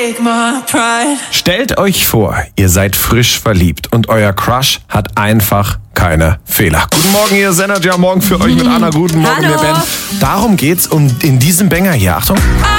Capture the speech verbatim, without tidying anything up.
take my pride. Stellt euch vor, ihr seid frisch verliebt und euer Crush hat einfach keine Fehler. Guten Morgen, ihr Sendet ja morgen für euch mit Anna. Guten Morgen, Hallo. mir Ben. Darum geht's um in diesem Banger hier. Achtung.